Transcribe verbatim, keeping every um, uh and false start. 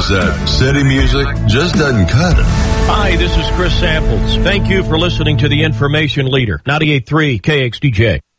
because that city music just doesn't cut it. Hi, this is Chris Samples. Thank you for listening to the Information Leader, ninety-eight point three K X D J.